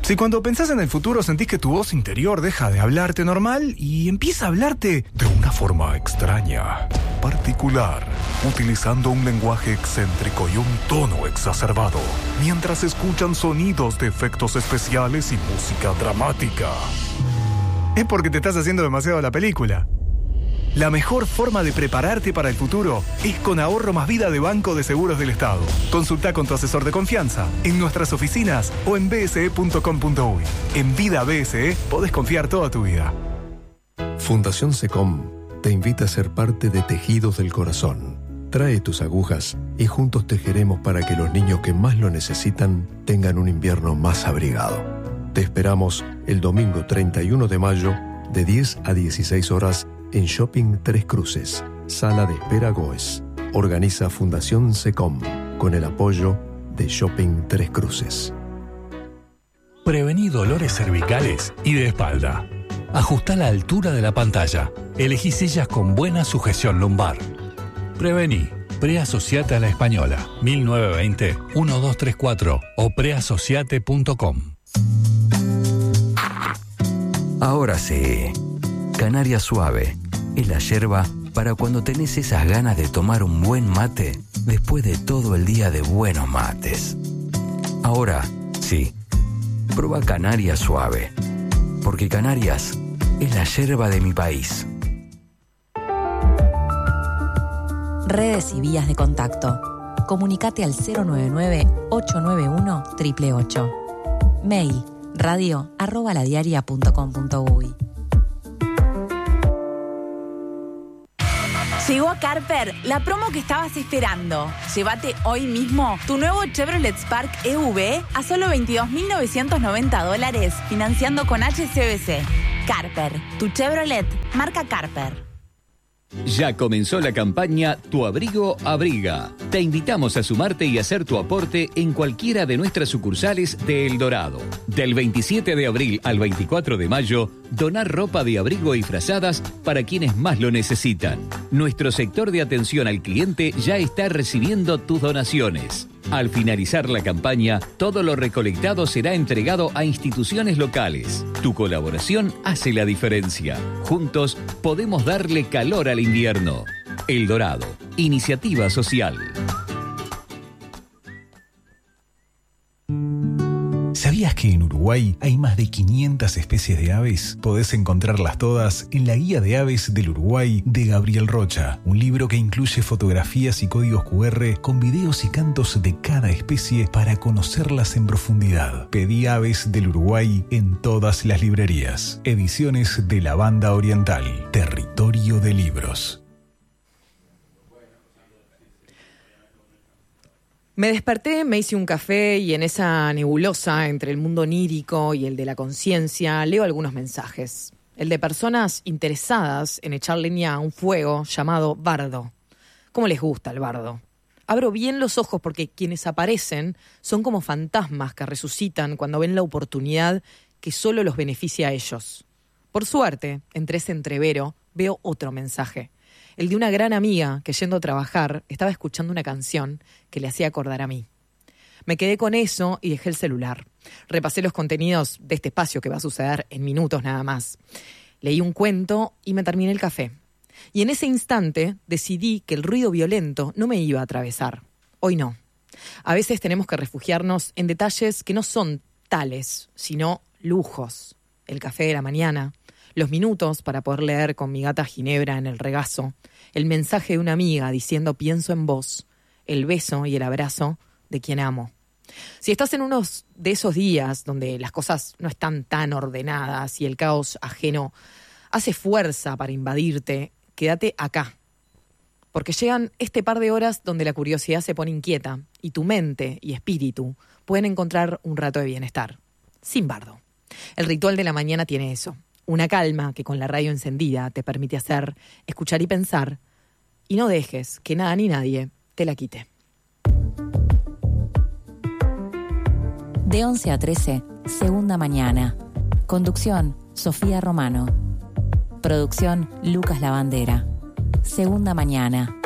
Si cuando pensás en el futuro sentís que tu voz interior deja de hablarte normal y empieza a hablarte de una forma extraña, particular, utilizando un lenguaje excéntrico y un tono exacerbado, mientras escuchan sonidos de efectos especiales y música dramática, es porque te estás haciendo demasiado la película. La mejor forma de prepararte para el futuro es con Ahorro Más Vida de Banco de Seguros del Estado. Consulta con tu asesor de confianza en nuestras oficinas o en bse.com.uy. En Vida BSE podés confiar toda tu vida. Fundación SECOM te invita a ser parte de Tejidos del Corazón. Trae tus agujas y juntos tejeremos para que los niños que más lo necesitan tengan un invierno más abrigado. Te esperamos el domingo 31 de mayo de 10 a 16 horas en Shopping Tres Cruces, Sala de Espera Goes. Organiza Fundación SECOM con el apoyo de Shopping Tres Cruces. Prevení dolores cervicales y de espalda. Ajustá la altura de la pantalla. Elegí sillas con buena sujeción lumbar. Prevení. Preasociate a la Española. 1920-1234 o preasociate.com. Ahora sí. Canaria Suave es la yerba para cuando tenés esas ganas de tomar un buen mate después de todo el día de buenos mates. Ahora sí, prueba Canaria Suave, porque Canarias es la yerba de mi país. Redes y vías de contacto. Comunicate al 099-891-888. Mail radio@ladiaria.com.uy. Llegó a Carper la promo que estabas esperando. Llévate hoy mismo tu nuevo Chevrolet Spark EV a solo $22.990 financiando con HSBC. Carper, tu Chevrolet, marca Carper. Ya comenzó la campaña Tu Abrigo Abriga. Te invitamos a sumarte y hacer tu aporte en cualquiera de nuestras sucursales de El Dorado. Del 27 de abril al 24 de mayo, donar ropa de abrigo y frazadas para quienes más lo necesitan. Nuestro sector de atención al cliente ya está recibiendo tus donaciones. Al finalizar la campaña, todo lo recolectado será entregado a instituciones locales. Tu colaboración hace la diferencia. Juntos podemos darle calor al invierno. El Dorado, iniciativa social. ¿Sabías que en Uruguay hay más de 500 especies de aves? Podés encontrarlas todas en la Guía de Aves del Uruguay de Gabriel Rocha, un libro que incluye fotografías y códigos QR con videos y cantos de cada especie para conocerlas en profundidad. Pedí Aves del Uruguay en todas las librerías. Ediciones de la Banda Oriental, Territorio de Libros. Me desperté, me hice un café y en esa nebulosa entre el mundo onírico y el de la conciencia leo algunos mensajes. El de personas interesadas en echar leña a un fuego llamado bardo. ¿Cómo les gusta el bardo? Abro bien los ojos porque quienes aparecen son como fantasmas que resucitan cuando ven la oportunidad que solo los beneficia a ellos. Por suerte, entre ese entrevero, veo otro mensaje. El de una gran amiga que yendo a trabajar estaba escuchando una canción que le hacía acordar a mí. Me quedé con eso y dejé el celular. Repasé los contenidos de este espacio que va a suceder en minutos nada más. Leí un cuento y me terminé el café. Y en ese instante decidí que el ruido violento no me iba a atravesar. Hoy no. A veces tenemos que refugiarnos en detalles que no son tales, sino lujos. El café de la mañana, los minutos para poder leer con mi gata Ginebra en el regazo, el mensaje de una amiga diciendo pienso en vos, el beso y el abrazo de quien amo. Si estás en uno de esos días donde las cosas no están tan ordenadas y el caos ajeno hace fuerza para invadirte, quédate acá. Porque llegan este par de horas donde la curiosidad se pone inquieta y tu mente y espíritu pueden encontrar un rato de bienestar. Sin bardo. El ritual de la mañana tiene eso. Una calma que con la radio encendida te permite hacer, escuchar y pensar, y no dejes que nada ni nadie te la quite. De 11 a 13, Segunda Mañana. Conducción, Sofía Romano. Producción, Lucas Lavandera. Segunda Mañana.